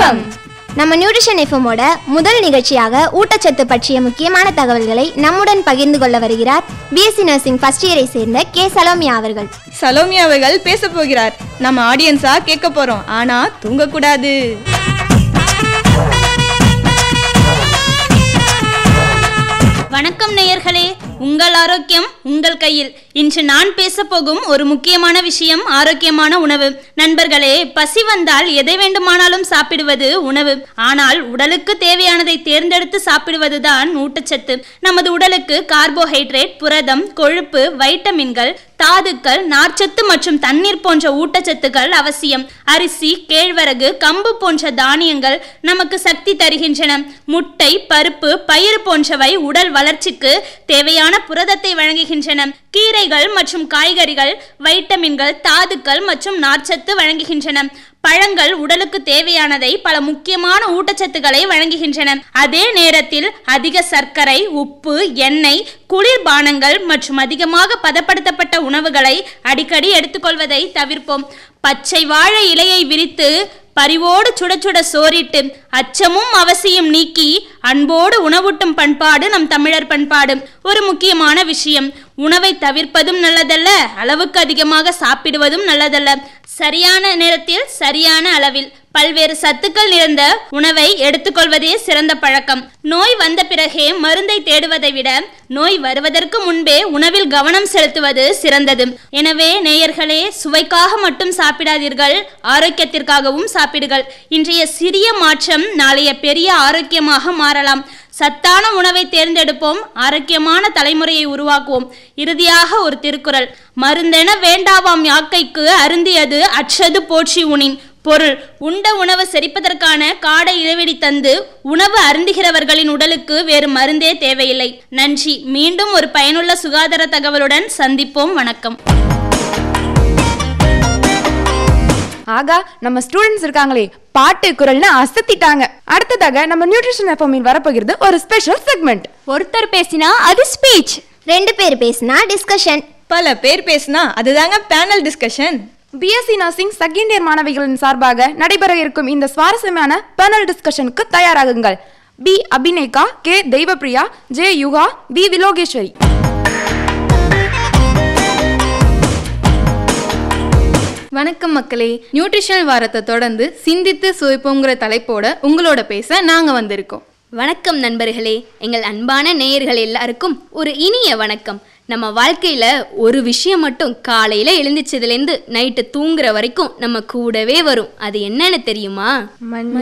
வணக்கம். நம்ம நியூட்ரிஷன் எஃப்எம்மோட முதல் நிகழ்ச்சியாக ஊட்டச்சத்து பற்றிய முக்கியமான தகவல்களை நம்முடன் பகிர்ந்து கொள்ள வருகிறார் பிஎஸ்சி நர்சிங் ஃபர்ஸ்ட் இயரை சேர்ந்த கே சலோமியா அவர்கள். சலோமியா அவர்கள் பேச போகிறார். நம்ம ஆடியன்ஸா கேட்க போறோம். ஆனா தூங்கக்கூடாது. வணக்கம் நேயர்களே, உங்கள் ஆரோக்கியம் உங்கள் கையில். இன்று நான் பேச போகும் ஒரு முக்கியமான விஷயம் ஆரோக்கியமான உணவு. நண்பர்களே, பசி வந்தால் எதை வேண்டுமானாலும் சாப்பிடுவது உணவு. ஆனால் உடலுக்கு தேவையானதை தேர்ந்தெடுத்து சாப்பிடுவதுதான் ஊட்டச்சத்து. நமது உடலுக்கு கார்போஹைட்ரேட், புரதம், கொழுப்பு, வைட்டமின்கள், தாதுக்கள், நார்ச்சத்து மற்றும் தண்ணீர் போன்ற ஊட்டச்சத்துக்கள் அவசியம். அரிசி, கேழ்வரகு, கம்பு போன்ற தானியங்கள் நமக்கு சக்தி தருகின்றன. முட்டை, பருப்பு, பயிறு போன்றவை உடல் வளர்ச்சிக்கு தேவையான புரதத்தை வழங்குகின்றன. கீரைகள் மற்றும் காய்கறிகள் வைட்டமின்கள், தாதுக்கள் மற்றும் நார்ச்சத்து வழங்குகின்றன. பழங்கள் உடலுக்கு தேவையானதை பல முக்கியமான ஊட்டச்சத்துக்களை வழங்குகின்றன. அதே நேரத்தில் அதிக சர்க்கரை, உப்பு, எண்ணெய், குளிர்பானங்கள் மற்றும் அதிகமாக பதப்படுத்தப்பட்ட உணவுகளை அடிக்கடி எடுத்துக்கொள்வதை தவிர்ப்போம். பச்சை வாழை இலையை விரித்து பரிவோடு சுட சுட சோறிட்டு அச்சமும் அவசியம் நீக்கி அன்போடு உணவூட்டும் பண்பாடு நம் தமிழர் பண்பாடு. ஒரு முக்கியமான விஷயம், உணவை தவிர்ப்பதும் நல்லதல்ல, அளவுக்கு அதிகமாக சாப்பிடுவதும் நல்லதல்ல. சரியான நேரத்தில் சரியான அளவில் பல்வேறு சத்துக்கள் நிறைந்த உணவை எடுத்துக்கொள்வதே சிறந்த பழக்கம். நோய் வந்த பிறகே மருந்தை தேடுவதை விட நோய் வருவதற்கு முன்பே உணவில் கவனம் செலுத்துவது சிறந்தது. எனவே நேயர்களே, சுவைக்காக மட்டும் சாப்பிடாதீர்கள், ஆரோக்கியத்திற்காகவும் சாப்பிடுங்கள். இன்றைய சிறிய மாற்றம் நாளைய பெரிய ஆரோக்கியமாக மாறலாம். சத்தான உணவை தேர்ந்தெடுப்போம், ஆரோக்கியமான தலைமுறையை உருவாக்குவோம். இறுதியாக ஒரு திருக்குறள், மருந்தென வேண்டாவாம் யாக்கைக்கு அருந்தியது அற்றது போற்றி உணின். பொருள், உண்ட உணவு செரிப்பதற்கான காடை இடைவெளி தந்து உணவு அருந்துகிறவர்களின் உடலுக்கு வேறு மருந்தே தேவையில்லை. நன்றி. மீண்டும் ஒரு பயனுள்ள சுகாதார தகவலுடன் சந்திப்போம். வணக்கம். ஆகா, நம்ம ஸ்டூடெண்ட்ஸ் இருக்காங்களே, பாட்டு குரல்னு அசத்திட்டாங்க. அடுத்ததாக நம்ம நியூட்ரிஷன் எஃப்எம்மில் வரப்போகிறது ஒரு ஸ்பெஷல் செக்மெண்ட். ஒருத்தர் பேசினா அது ஸ்பீச், 2 பேர் பேசினா டிஸ்கஷன், பல பேர் பேசினா அதுதாங்க panel discussion. BSc nursing second year மாணவிகளின் சார்பாக நடைபெற இருக்கும் இந்த சுவாரஸ்யமான பேனல் டிஸ்கஷனுக்கு தயாராகுங்கள். பி அபிநேகா, கே தெய்வப்பிரியா, ஜே யுகா, பி விலோகேஸ்வரி. வணக்கம் மக்களே, நியூட்ரிஷன் வாரத்தை தொடர்ந்து சிந்தித்து சுவைப்போங்கிற தலைப்போட உங்களோட பேச நாங்க வந்திருக்கோம். வணக்கம் நண்பர்களே, எங்கள் அன்பான நேயர்கள் எல்லாருக்கும் ஒரு இனிய வணக்கம். நம்ம வாழ்க்கையில ஒரு விஷயம் மட்டும் காலையில எழுந்திரிச்சதுலேருந்து நைட்டு தூங்குற வரைக்கும் நம்ம கூடவே வரும். அது என்னன்னு தெரியுமா?